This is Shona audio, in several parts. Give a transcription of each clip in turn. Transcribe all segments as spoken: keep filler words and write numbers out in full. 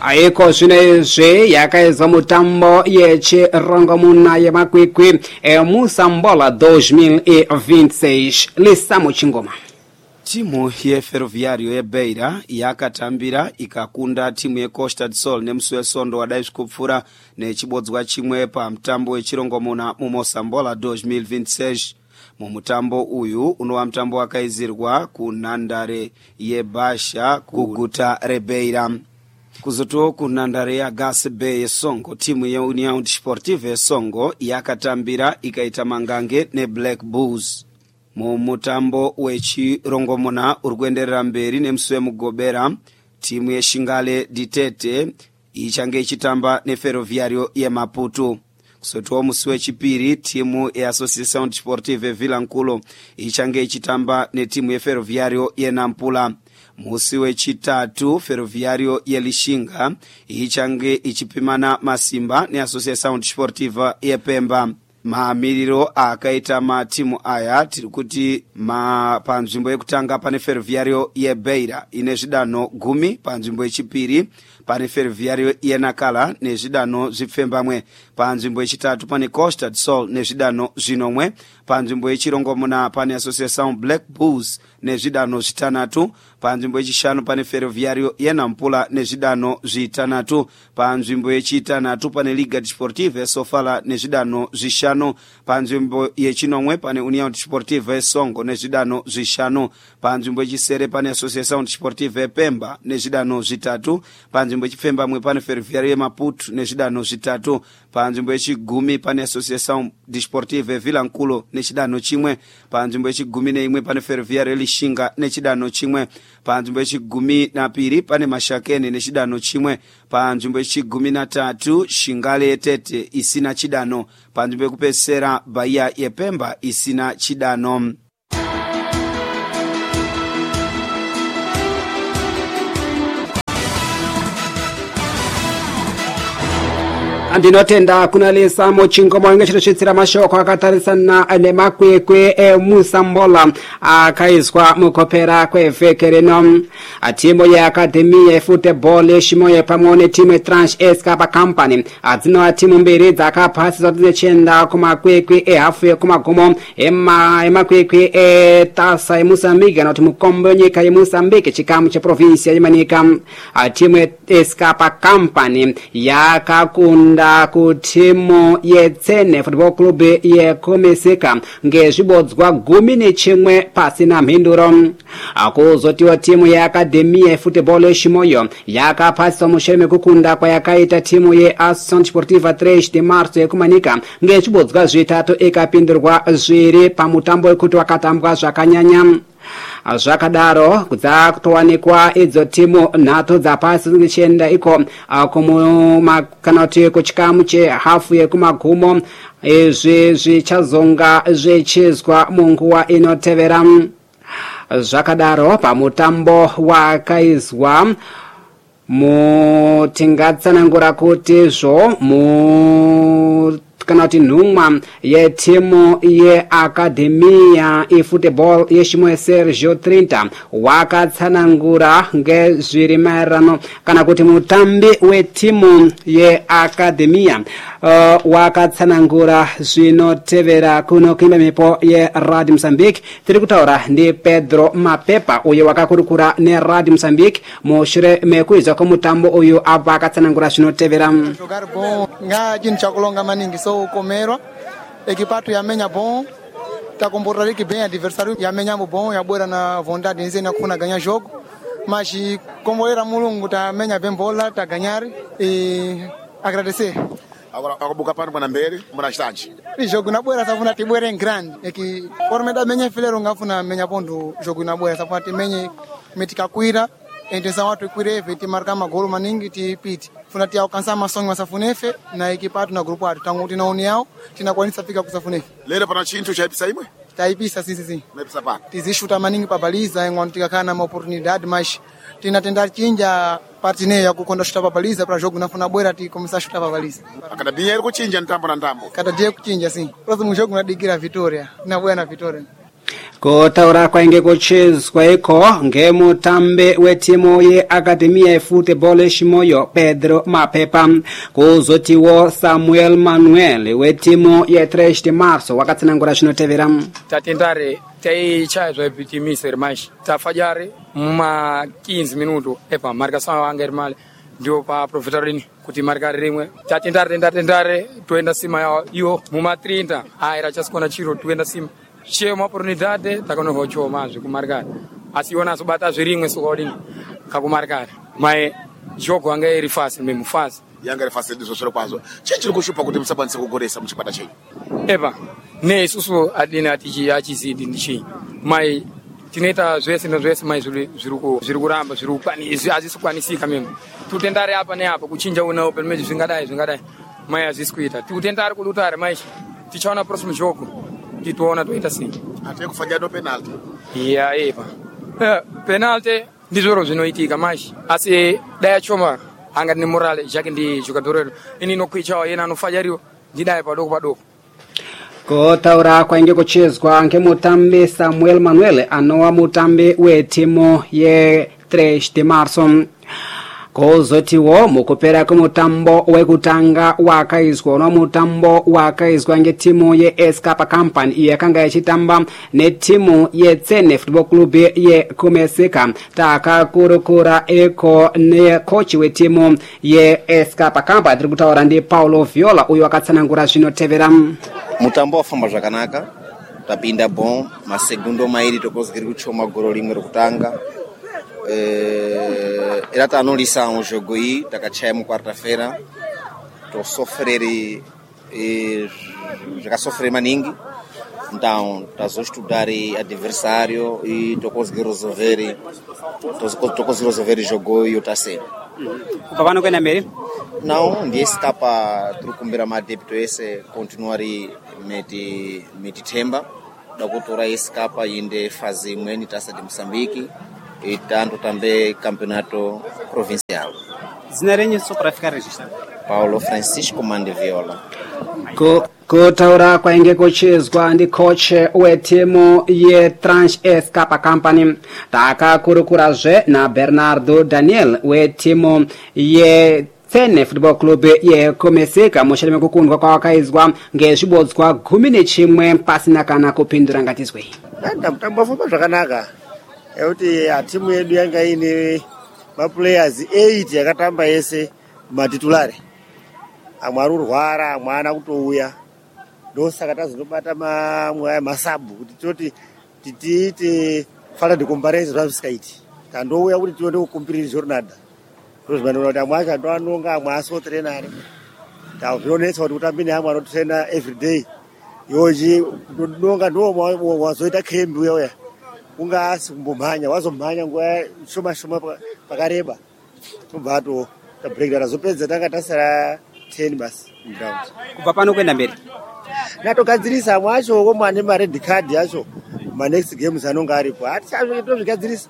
Aiko zvinezve yakaedza mutambo yechirongo yemakwikwi emusambola dois mil e vinte e seis. Lisamo Chingoma. Timu ye Ferroviário ye Beira yakatambira ikakunda timu ye Costa do Sol nemusi wesondo wadai kupfura nechibodzwa chimwe pa mutambo wechirongomuna mumosambola dois mil e vinte e seis. Mumutambo uyu unowa mutambo wakaizirwa kunhandare yeBasha kuguta reBeira. Kuzoto kunhandare ya Gasebe yesongo timu ye União Desportiva yesongo yakatambira ikaita mangange ne Black Bulls. Mumutambo wechirongomuna urikuenderera mberi nemusi wemugobera timu ye Shingale Ditete ichange ichitamba ne Ferroviário ye Maputo. Kusotowa musi wechipiri timu ye Associação Desportiva Vilanculo ichange ichitamba ne timu ye Ferroviário ye Nampula. Musi wechitatu Ferroviário ye Lishinga ichange ichipimana masimba ne Associação Desportiva ye Pemba. Maamiriro akaita matimu aya tirikuti ma panzvimbo yekutanga pane Ferroviário ye Beira ine zvidano gumi, panzvimbo yechipiri pane Ferroviário ye Nakala nezvidano zvipfembamwe, panzvimbo yechitatu pane Costa do Sol nezvidano zvinomwe, panzvimbo yechirongomuna pane Associação Black Bulls nezvidano zvitanhatu, panzvimbo yechishanu pane Ferroviário ye Nampula nezvidano zvitanhatu, panzvimbo yechitanhatu pane Liga Desportiva Sofala nezvidano zvishanu, panzvimbo yechinomwe pane União Desportiva Songo nezvidano zvishanu, panzvimbo yechisere pane Associação Desportiva Pemba nezvidano zvitatu, panzvimbo yechipfembamwe pane Ferroviário ye Maputo nezvidano zvitatu, panzvimbo yechigumi pane Associação Desportiva Vilanculo nechidano chimwe, panzvimbo yechigumi neimwe pane Ferroviário Lishinga nechidano chimwe, panzvimbo yechigumi napiri pane Mashakeni nechidano chimwe, panzvimbo yechigumi natatu Shingale Tete isina chidano, panzvimbo yekupesera Bahia yePemba isina chidano. Andinotenda kuna Lisamo Chingoma ngechitsira mashoko akatarisana nemakwekwe emusambola akaizwa mukopera kwevheke rino. Timu ye Academy ye Football yeshimoye pamwe timu Tranche Escapa Company adzino timu mbiri dzakapasisa dzechenda kumakwekwe ehafu kumagomo ema emakwekwe etasa eMozambique noti mukombo nyika yeMozambique chikamu cheprovinsia yemanika. Timu Escapa Company yakakunda ku timu yetsene Football Club ye Komisika ngezvibodzwa gumi nechimwe pasina mhinduro. Akuzotiwa timu ya Academy ye Football yeshimoyo yakapasisa mushere mekukunda kwa yakaita timu ye Associação Desportiva três de março yekumanika ngezvibodzwa zvitatu ikapindurwa zviri pamutambo wekuti wakatambwa zvakanyanya. Zvakadaro kudza kutowanikwa idzo timu nhatu dzapasi dzichenda iko kumumakanoti kuchikamu chehafu yekumagumo izvi zvichazonga zvichizwa munguva inotevera. Zvakadaro pamutambo wakaizwa mutingatsanangura kuti zvo mu kana kuti nhumwa yetimu ye Academia eFootball yeshimwe Sergio Trinta wakatsanangura ngezviri maererano kana kuti mutambi wetimu ye Academia uh, wakatsanangura zvinotevera kuno kuimba mhepo ye Radio Mozambique. Tiri kutaura ndi Pedro Mapepa uyo wakakurukura ne Radio Mozambique mushure mekuizwa kumutambo uyu apa akatsanangura zvinotevera. Jogar bom nga chinhu chakulonga maningi so komerwa equipato yamenya bom tá comportando que bem adversário yamenya bom yabora na vontade nzena kufuna ganhar jogo mas como era mulungu tamenya bem bola tá ganhar e agradecer. Agora acabuca para para mbere muna stade e jogo na boa safuna tibwere grande é que forma da menya filero ngafuna menya ponto jogo na boa safuna timenye metika kuira intenção watu kuire veti marcar magolo maningi tipiti funa tia alcançar masonho masafunefe na equipato na grupo atu tangu tina uniao tina kwanisa fika kusafunefe lera para chintu chaipisa imwe taipisa sisi sisi mepisa pa tizishuta maningi pa baliza ngwan tikakana ma oportunidade mas tina tentar chinja partner ya kukonda shuta pa baliza para jogo nafuna boera ti começar shuta pa baliza kada dinheiro kuchinja ntambo na ntambo kada dia kuchinja sim próximo jogo na digira Vitória na boa na Vitória Kotaura kwainge kuchezwa iko ngemutambe wetimu ye akademia yefootball Shimoyo Pedro Mapepa kuzotiwo Samuel Manuel wetimu ye tres de março wakatsanangura chinotevera tatendare taichazwa epitimiseri mais tafajari muma quinze minutos epa marcação wanga irmale ndio pa profitarini kuti markari rimwe tatendare tendare tendare toenda sima ya iyo muma trinta aira chasikona chiro toenda sima che uma oportunidade takanohocho mazvi kumarkari asiona sobata zvirimwe sokodini kakumarkari mai jogo anga iri fasi memu fasi yanga iri fasi ndizvo kwazo chechiri kushupa kuti musakwanise kugoresa muchikwata chenyu epa ne isusu adini atichi achizidi ndichi mai tinoita zvese nezvese mai zviri zviri kuramba zviri kukwanisa azvisikwanisika memu tutendare apa neapa kuchinja unawo pemezi zvingadai zvingadai mai azvisikuita tutendare kudutare mai tichaona próximo jogo tituona toita sim até kufanya do penalty ya epa penalty ndizvoro zvinoitika mai asi daya choma anga ni morale jake ndi jogador ini nokwichawa yena anofanyariwa ndidai padoko padoko kotaura kwainge kuchezwa ngemutambi Samuel Manuel anowa mutambi wetimu ye tres de março kozotiwo mukupera kumutambo wekutanga wakaizwa no mutambo wakaizwa ngetimu ye Escapa Company yakanga yachitamba netimu ye Tsene Football Club ye Kumeseka takakurukura eko ne coach wetimu ye Escapa Company tiri kutaura ndi Paulo Viola uyo akatsanangura zvinotevera mutambo wafamba zvakanaka tapinda bom masegundo mairi tokozgiri kuchoma goro rimwe rokutanga eh era tanolisa um jogo aí takachaya mu quarta-feira to sofrer e já sofrer maningi então tazo estudar adversário e to conseguir resolver to conseguir resolver jogo e o tasse kupavano kwenda mberi não ndiye escapa trukumbira madebito ese continuar meti meti temba dakutora escapa inde fazer imweni taça de Moçambique e tanto também campeonato provincial. Zinarenye só para ficar registrado. Paulo Francisco Mande Viola. Kotaura kwainge kuchezwa ndi coach wetimu ye Trans Escapa Company takakurukurazve na Bernardo Daniel wetimu ye Tsene Football Club ye Kumeseka musharime kukundwa kwa wakaizwa ngezvibodzwa gumi nechimwe pasina kana kupindura ngatizwe. Nda mutambo wafamba zvakanaka. Ekuti timu yedu yanga ine ma players eight yakatamba yese matitulare amwe arurwara amwe ana kutouya ndosaka tazobata mamwe masabu kuti toti titiite fala de comparison zvavisikaiti tandouya kuti tione kukumbirira jornada rozvanona kuti amwe acho ando anonga amwe asotrenari tazvionetsa kuti kutambi neamwe anotrena everyday yoji ndonga ndo wazoita kembi uya uya unga asi kumbomhanya wazomhanya nguva shoma shoma pakareba tobvato tabreak razopedza tanga tasara ten basi ground kubva pano kwenda mberi natogadzirisa amwe acho omwe ane mared card yacho manext games anonga aripo hatichazvigadzirisa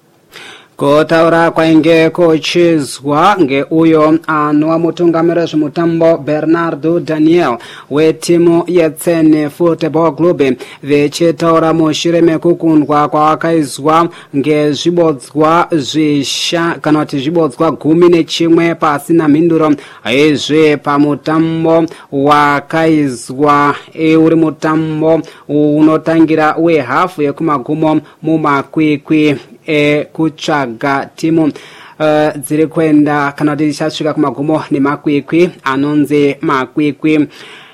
kotaura kwainge kuchezwa ngeuyo anowa mutungamiri zvemutambo Bernardo Daniel wetimu yeTsene Football Club vechitaura mushure mekukundwa kwawakaizwa ngezvibodzwa zvisha kana kuti zvibodzwa gumi nechimwe pasina mhinduro izvi pamutambo wakaizwa uri mutambo unotangira wehafu yekumagumo mumakwikwi e kutsvaga timu uh, dziri kwenda kana kuti dzichasvika kumagumo nemakwikwi anonzi makwikwi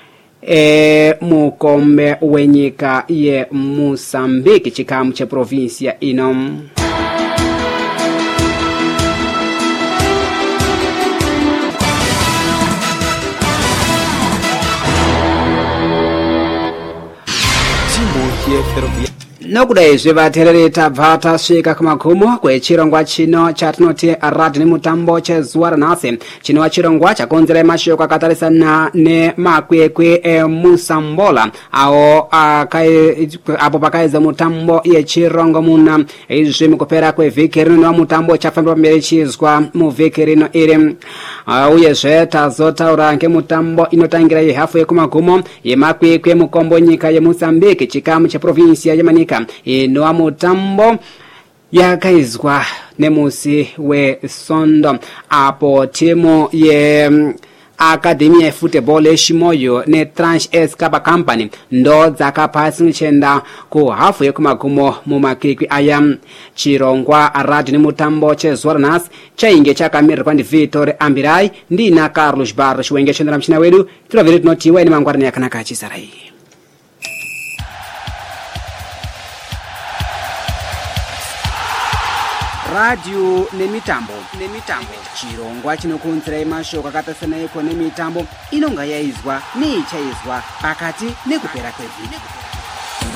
e mukombe wenyika ye Moçambique chikamu cheprovinsia ino. timu ye Ferroviário nokudai vaterere tabva tasvika kumagumo kwechirongwa chino chatinoti radhi nemutambo chezuva ranhasi chinova chirongwa chakonzera mashoko akatarisana nemakwekwe emusambola awo apo pakaedza mutambo yechirongo muna izvi mukupera kwevhiki rino nova mutambo chafambira pamberi chizwa muvhiki rino iri uyezve tazotaura ngemutambo inotangira yehafu yekumagumo yemakwekwe mukombo nyika yemozambique chikamu cheprovinsia yemanika inova mutambo yakaizwa nemusi wesondo apo timu ye akademi yefootball yeshimoyo netranche escaba company ndo dzakapasi nchenda kuhafu yekumagumo mumakwikwi aya chirongwa radhi nemutambo chezuva ranhasi chainge chakamirirwa ndivictor ambirai ndina carlos bar chiwenge chendera mchina wedu tirovere tinoti waine mangwarani yakanaka achisarai radio nemitambo nemitambo chirongwa chinokonzera mashoko akatarisana eko nemitambo inonga yaizwa neichaizwa pakati nekupera kwevhiki.